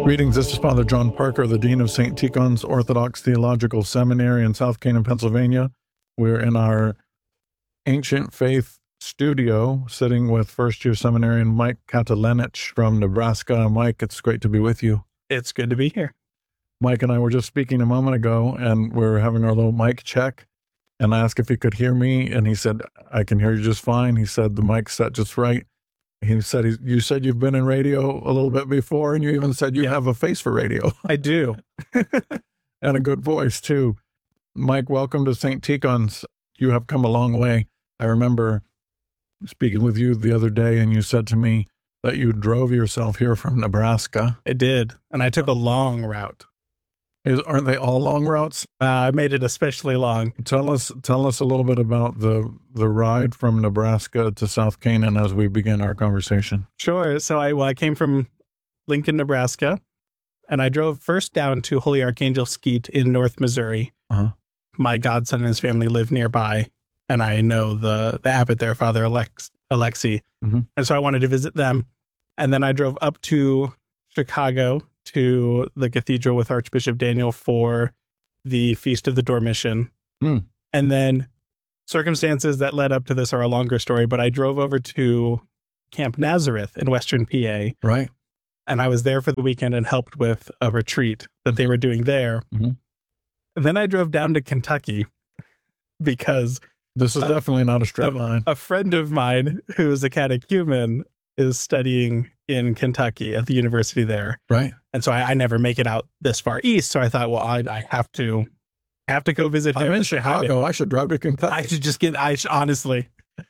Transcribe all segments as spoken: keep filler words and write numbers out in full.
Greetings, this is Father John Parker, the Dean of Saint Tikhon's Orthodox Theological Seminary in South Canaan, Pennsylvania. We're in our Ancient Faith studio, sitting with first-year seminarian Mike Katalenich from Nebraska. Mike, it's great to be with you. It's good to be here. Mike and I were just speaking a moment ago, and we were having our little mic check, and I asked if he could hear me, and he said, I can hear you just fine. He said the mic's set just right. He said, he, you said you've been in radio a little bit before, and you even said you yeah. have a face for radio. I do. And a good voice, too. Mike, welcome to Saint Tikhon's. You have come a long way. I remember speaking with you the other day, and you said to me that you drove yourself here from Nebraska. I did, and I took a long route. Is, aren't they all long routes? Uh, I made it especially long. Tell us, tell us a little bit about the the ride from Nebraska to South Canaan as we begin our conversation. Sure. So I well, I came from Lincoln, Nebraska, and I drove first down to Holy Archangel Skeet in North Missouri. Uh-huh. My godson and his family live nearby, and I know the the abbot there, Father Alex, Alexi, mm-hmm. and so I wanted to visit them. And then I drove up to Chicago to the cathedral with Archbishop Daniel for the Feast of the Dormition. Mm. And then circumstances that led up to this are a longer story, but I drove over to Camp Nazareth in Western P A. Right. And I was there for the weekend and helped with a retreat that they were doing there. Mm-hmm. And then I drove down to Kentucky because... This is a, definitely not a straight a, line. A friend of mine who is a catechumen is studying in Kentucky at the university there. Right. And so I, I never make it out this far east. So I thought, well, I, I have to have to go visit him. I'm in Chicago. I should drive to Kentucky. I should just get, I should, honestly.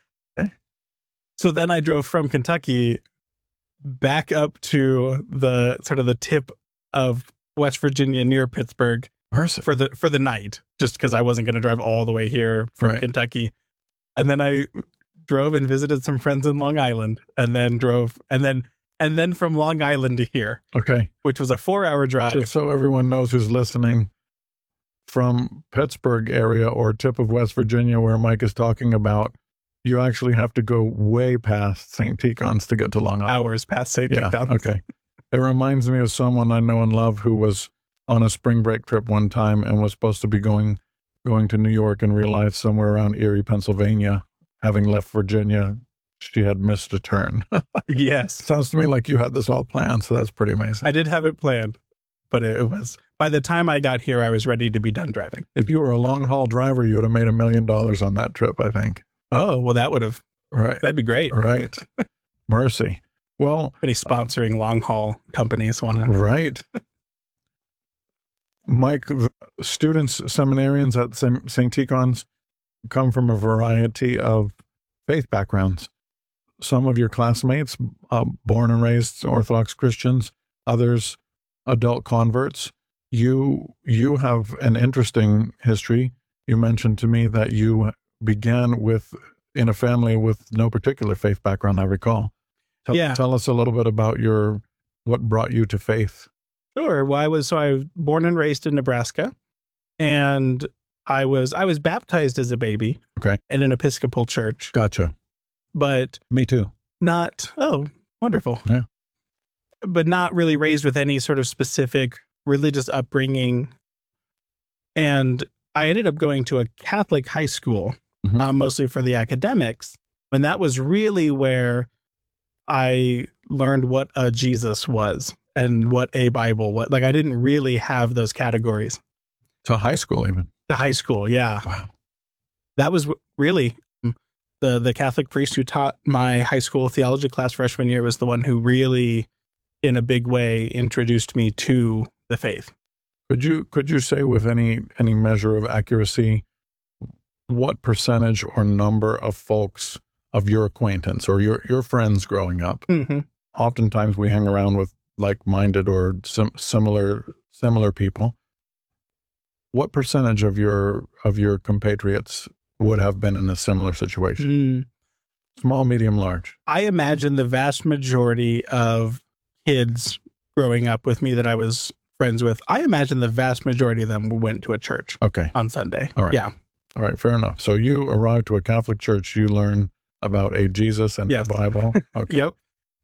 So then I drove from Kentucky back up to the sort of the tip of West Virginia near Pittsburgh Mercy. for the for the night, just because I wasn't going to drive all the way here from right. Kentucky. And then I drove and visited some friends in Long Island, and then drove, and then and then from Long Island to here. Okay. Which was a four-hour drive. Just so everyone knows who's listening, from Pittsburgh area or tip of West Virginia where Mike is talking about, you actually have to go way past Saint Tikhon's to get to Long Island. Hours past Saint Yeah, Tikhon's. okay. It reminds me of someone I know and love who was on a spring break trip one time and was supposed to be going going to New York and realized somewhere around Erie, Pennsylvania, having left Virginia, she had missed a turn. Yes. Sounds to me like you had this all planned, so that's pretty amazing. I did have it planned, but it was, by the time I got here, I was ready to be done driving. If you were a long-haul driver, you would have made a million dollars on that trip, I think. Oh, well, that would have, right. That'd be great. Right. Mercy. Well. Any sponsoring long-haul companies want to. Right. Mike, students, seminarians at Saint Tikhon's come from a variety of faith backgrounds. Some of your classmates, uh, born and raised Orthodox Christians, others adult converts. You you have an interesting history. You mentioned to me that you began with in a family with no particular faith background, I recall. Tell, yeah. Tell us a little bit about your what brought you to faith. Sure. Well, I was so I was born and raised in Nebraska, and I was I was baptized as a baby. Okay. In an Episcopal church. Gotcha. But me too. Not oh, wonderful. Yeah. But not really raised with any sort of specific religious upbringing. And I ended up going to a Catholic high school, mm-hmm. uh, mostly for the academics. And that was really where I learned what a Jesus was and what a Bible was. Like, I didn't really have those categories. To high school, even. To high school, yeah. Wow. That was really the the Catholic priest who taught my high school theology class freshman year was the one who really, in a big way, introduced me to the faith. Could you could you say with any any measure of accuracy what percentage or number of folks of your acquaintance or your, your friends growing up? Mm-hmm. Oftentimes we hang around with like-minded or sim- similar similar people. What percentage of your of your compatriots would have been in a similar situation? Mm. Small, medium, large. I imagine the vast majority of kids growing up with me that I was friends with, I imagine the vast majority of them went to a church okay. on Sunday. All right. Yeah. All right, fair enough. So you arrive to a Catholic church, you learn about a Jesus and yes. the Bible. Okay. Yep.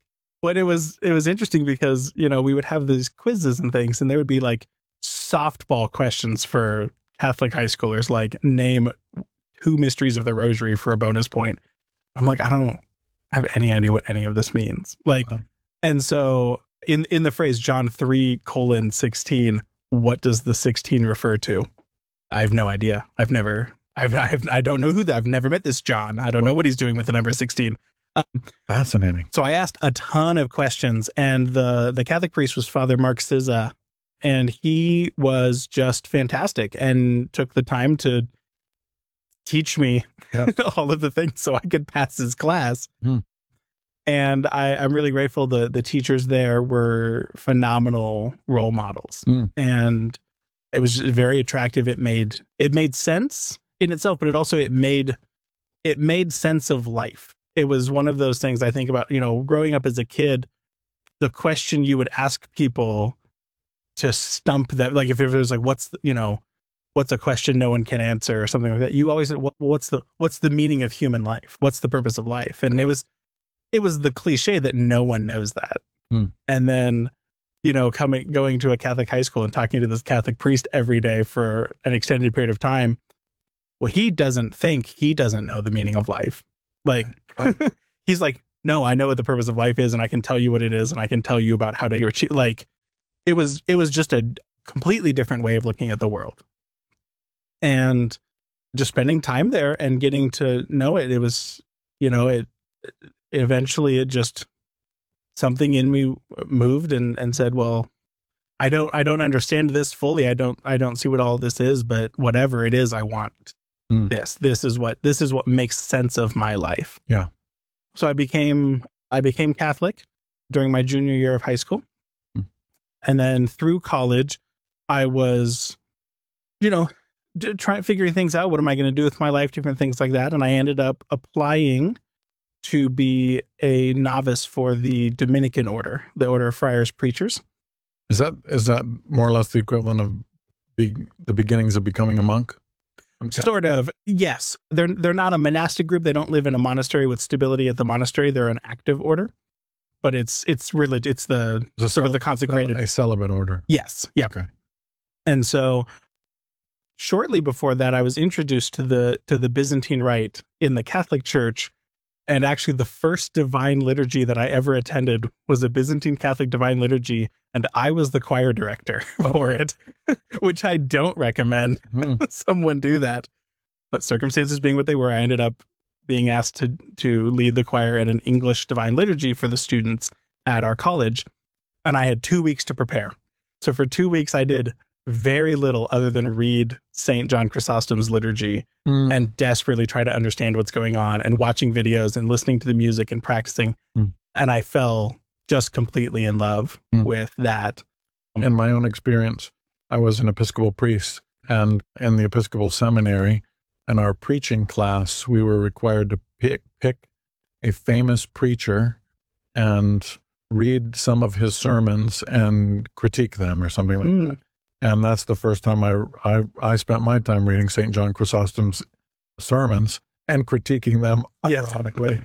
But it was it was interesting because, you know, we would have these quizzes and things, and there would be like softball questions for Catholic high schoolers, like name two mysteries of the Rosary for a bonus point. I'm like, I don't have any idea what any of this means. Like, Wow. and so in in the phrase John three colon sixteen, what does the sixteen refer to? I have no idea. I've never. I've, I've I don't know who that. I've never met this John. I don't know what he's doing with the number sixteen. Um, Fascinating. so I asked a ton of questions, and the the Catholic priest was Father Mark Sizza, and he was just fantastic and took the time to teach me Yeah. all of the things so I could pass his class. Hmm. And I, I'm really grateful. The the teachers there were phenomenal role models, Hmm. and it was very attractive. It made it made sense in itself, but it also it made it made sense of life. It was one of those things I think about, you know, growing up as a kid, the question you would ask people to stump that, like if it was like, what's the, you know, what's a question no one can answer or something like that. You always said, what, what's the what's the meaning of human life? What's the purpose of life? And it was it was the cliche that no one knows that. Hmm. And then, you know, coming going to a Catholic high school and talking to this Catholic priest every day for an extended period of time. Well, he doesn't think he doesn't know the meaning of life. Like, he's like, no, I know what the purpose of life is, and I can tell you what it is, and I can tell you about how to achieve. Like, it was, it was just a completely different way of looking at the world. And just spending time there and getting to know it, it was, you know, it eventually it just something in me moved and and said, well, I don't, I don't understand this fully. I don't, I don't see what all this is, but whatever it is, I want. Mm. This, this is what, this is what makes sense of my life. Yeah. So I became, I became Catholic during my junior year of high school. Mm. And then through college, I was, you know, d- trying, figuring things out. What am I going to do with my life? Different things like that. And I ended up applying to be a novice for the Dominican order, the Order of Friars Preachers. Is that is that more or less the equivalent of be, the beginnings of becoming a monk? Sort of, yes. They're they're not a monastic group. They don't live in a monastery with stability at the monastery. They're an active order, but it's it's really it's the It's a sort of the cel- consecrated. a celibate order. Yes, yeah. Okay. And so, shortly before that, I was introduced to the to the Byzantine Rite in the Catholic Church, and actually, the first divine liturgy that I ever attended was a Byzantine Catholic divine liturgy, and I was the choir director for it, which I don't recommend Hmm. someone do that. But circumstances being what they were, I ended up being asked to to lead the choir at an English divine liturgy for the students at our college, and I had two weeks to prepare. So for two weeks, I did very little other than read Saint John Chrysostom's liturgy Hmm. and desperately try to understand what's going on and watching videos and listening to the music and practicing. Mm. And I fell just completely in love Mm. with that. In my own experience, I was an Episcopal priest, and in the Episcopal seminary, in our preaching class, we were required to pick pick a famous preacher and read some of his sermons and critique them or something like Mm. that. And that's the first time I, I I spent my time reading Saint John Chrysostom's sermons and critiquing them Yes. ironically.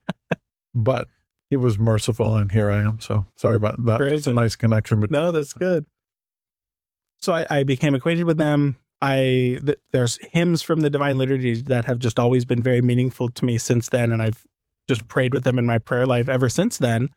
But he was merciful, and here I am. So sorry about that. Praise It's a him. nice connection. But No, that's good. So I, I became acquainted with them. I th- there's hymns from the Divine Liturgy that have just always been very meaningful to me since then, and I've just prayed with them in my prayer life ever since then.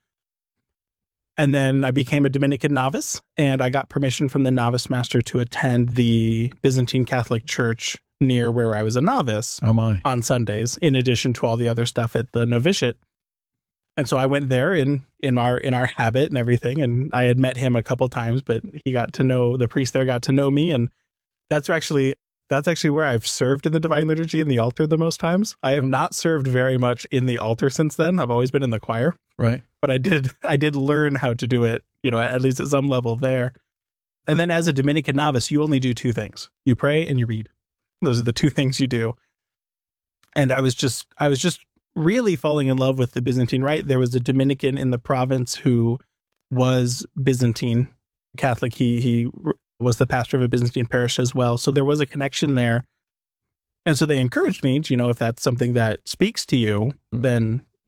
And then I became a Dominican novice, and I got permission from the novice master to attend the Byzantine Catholic Church near where I was a novice oh my. on Sundays, in addition to all the other stuff at the novitiate. And so I went there in in our in our habit and everything, and I had met him a couple times, but he got to know the priest there got to know me, and that's actually that's actually where I've served in the Divine Liturgy in the altar the most times. I have not served very much in the altar since then. I've always been in the choir, Right. but I did I did learn how to do it, you know, at least at some level there. And then as a Dominican novice, you only do two things: you pray and you read. Those are the two things you do. And I was just I was just really falling in love with the Byzantine Rite. There was a Dominican in the province who was Byzantine Catholic. He he was the pastor of a Byzantine parish as well. So there was a connection there. And so they encouraged me, you know, if that's something that speaks to you, then,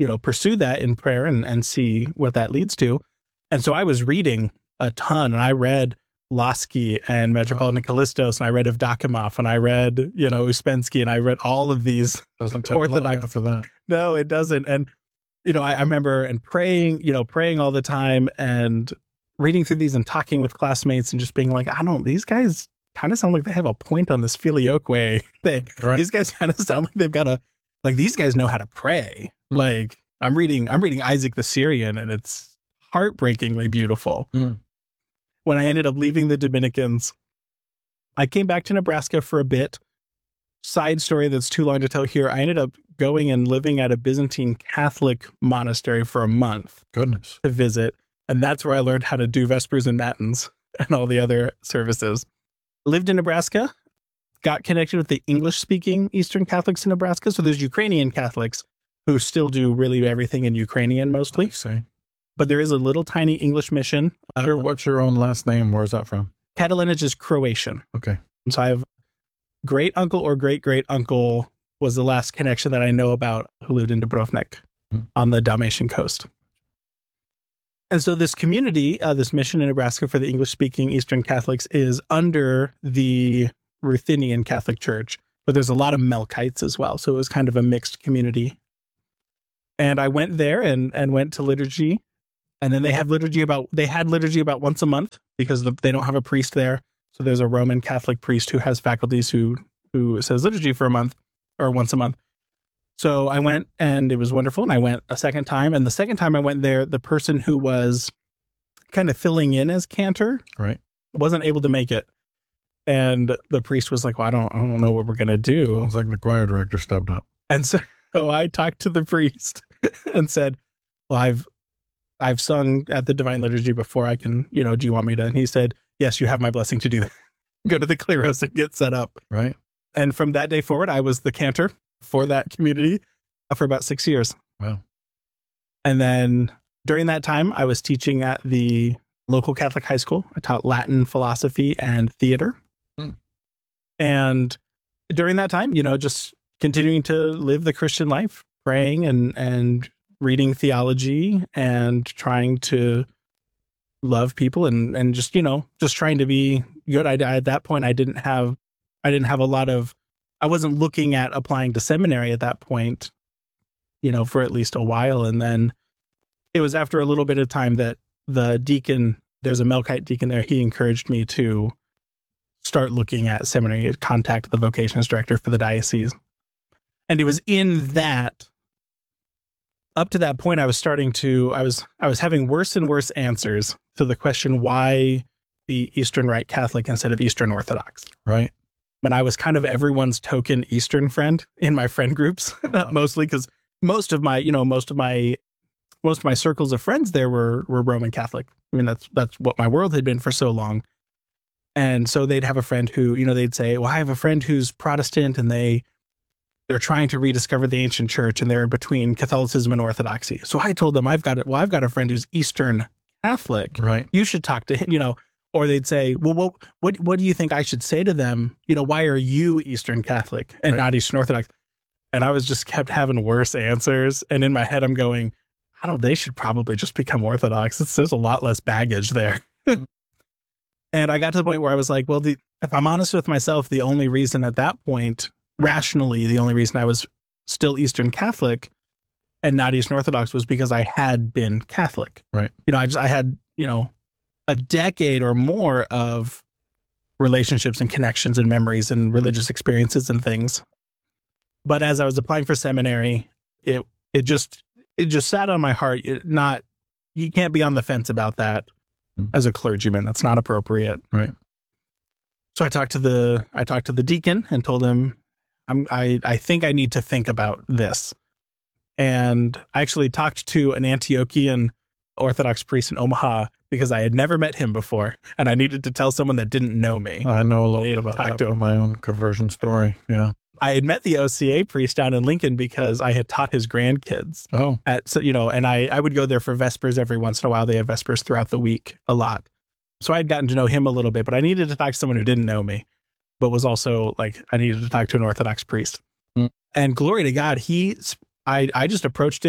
you know, pursue that in prayer and, and see what that leads to. And so I was reading a ton, and I read Lasky and Metropolitan Callistos, and I read Evdokimov, and I read, you know, Uspensky, and I read all of these. Doesn't take long after that. No, it doesn't. And, you know, I, I remember and praying, you know, praying all the time and reading through these and talking with classmates and just being like, I don't, these guys kind of sound like they have a point on this filioque thing. Right. These guys kind of sound like they've got a, like these guys know how to pray. Mm. Like I'm reading, I'm reading Isaac the Syrian, and it's heartbreakingly beautiful. Mm. When I ended up leaving the Dominicans, I came back to Nebraska for a bit. Side story that's too long to tell here. I ended up going and living at a Byzantine Catholic monastery for a month. Goodness. To visit. And that's where I learned how to do Vespers and Matins and all the other services. Lived in Nebraska, got connected with the English-speaking Eastern Catholics in Nebraska. So there's Ukrainian Catholics who still do really everything in Ukrainian mostly. Say. But there is a little tiny English mission. Uh, What's your own last name? Where's that from? Catalinage is Croatian. Okay. So I have great uncle or great great uncle was the last connection that I know about who lived in Dubrovnik hmm. on the Dalmatian coast. And so this community, uh, this mission in Nebraska for the English-speaking Eastern Catholics is under the Ruthenian Catholic Church, but there's a lot of Melkites as well. So it was kind of a mixed community. And I went there and, and went to liturgy. And then they have liturgy about, they had liturgy about once a month because the, they don't have a priest there. So there's a Roman Catholic priest who has faculties who, who says liturgy for a month or once a month. So I went and it was wonderful. And I went a second time. And the second time I went there, the person who was kind of filling in as cantor right. wasn't able to make it. And the priest was like, well, I don't, I don't know what we're going to do. It was like the choir director stepped up. And so, so I talked to the priest and said, well, I've, I've sung at the Divine Liturgy before. I can, you know, do you want me to? And he said, yes, you have my blessing to do that. Go to the Kleros and get set up. Right. And from that day forward, I was the cantor for that community for about six years. Wow. And then during that time, I was teaching at the local Catholic high school. I taught Latin, philosophy, and theater. Hmm. And during that time, you know, just continuing to live the Christian life, praying and, and reading theology and trying to love people and, and just, you know, just trying to be good. I, I, at that point, I didn't have, I didn't have a lot of, I wasn't looking at applying to seminary at that point, you know, for at least a while. And then it was after a little bit of time that the deacon, there's a Melkite deacon there, he encouraged me to start looking at seminary, contact the vocations director for the diocese. And it was in that, up to that point, I was starting to, I was, I was having worse and worse answers to the question, why the Eastern Rite Catholic instead of Eastern Orthodox? Right. And I was kind of everyone's token Eastern friend in my friend groups, mostly because most of my, you know, most of my, most of my circles of friends there were, were Roman Catholic. I mean, that's, that's what my world had been for so long. And so they'd have a friend who, you know, they'd say, well, I have a friend who's Protestant and they, they're trying to rediscover the ancient church and they're between Catholicism and Orthodoxy. So I told them, I've got it. Well, I've got a friend who's Eastern Catholic. Right. You should talk to him, you know, or they'd say, well, what, what, what do you think I should say to them? You know, why are you Eastern Catholic and right. not Eastern Orthodox? And I was just kept having worse answers. And in my head, I'm going, I don't, they should probably just become Orthodox. It's, there's a lot less baggage there. And I got to the point where I was like, well, the, if I'm honest with myself, the only reason at that point, rationally, the only reason I was still Eastern Catholic and not Eastern Orthodox was because I had been Catholic. Right. You know, I just, I had, you know, a decade or more of relationships and connections and memories and religious experiences and things. But as I was applying for seminary, it, it just, it just sat on my heart. It not, you can't be on the fence about that mm. as a clergyman. That's not appropriate. Right. So I talked to the, I talked to the deacon and told him, I'm, I, I think I need to think about this. And I actually talked to an Antiochian Orthodox priest in Omaha because I had never met him before. And I needed to tell someone that didn't know me. I know a little bit about that. To my own conversion story. Yeah. I had met the O C A priest down in Lincoln because I had taught his grandkids. Oh. At, so, you know, and I, I would go there for Vespers every once in a while. They have Vespers throughout the week a lot. So I had gotten to know him a little bit, but I needed to talk to someone who didn't know me, but was also like, I needed to talk to an Orthodox priest. Mm. And glory to God, he, I, I just approached him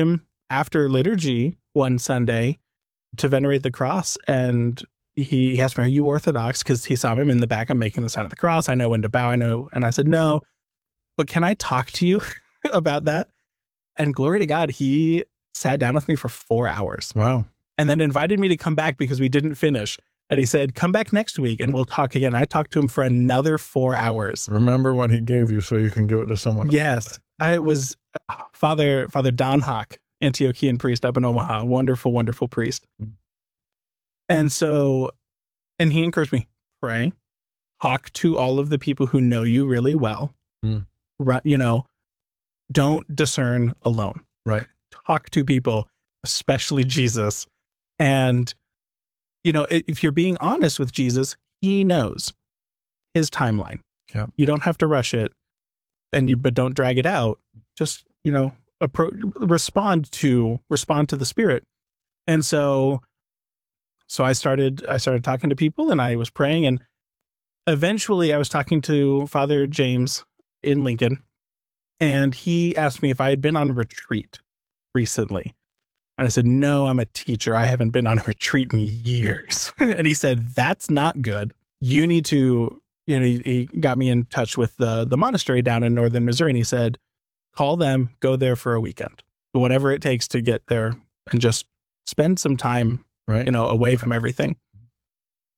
after liturgy one Sunday to venerate the cross, and he asked me, "Are you Orthodox?" Because he saw him in the back. I'm making the sign of the cross. I know when to bow. I know. And I said, "No, but can I talk to you about that?" And glory to God, he sat down with me for four hours Wow. and then invited me to come back because we didn't finish. And he said, "Come back next week and we'll talk again." I talked to him for another four hours. Remember what he gave you so you can give it to someone. Yes. I was Father, Father Don Hawk, Antiochian priest up in Omaha. Wonderful, wonderful priest. And so, and he encouraged me, pray, talk to all of the people who know you really well. Mm. Right, you know, don't discern alone. Right. Talk to people, especially Jesus. And, you know, if you're being honest with Jesus, he knows his timeline. Yeah. You don't have to rush it, and you, but don't drag it out. Just, you know, appro- respond to, respond to the Spirit. And so, so I started, I started talking to people and I was praying, and eventually I was talking to Father James in Lincoln, and he asked me if I had been on a retreat recently. And I said, "No, I'm a teacher. I haven't been on a retreat in years." And he said, "That's not good. You need to," you know, he, he got me in touch with the, the monastery down in northern Missouri. And he said, "Call them, go there for a weekend, whatever it takes to get there and just spend some time, Right. you know, away from everything."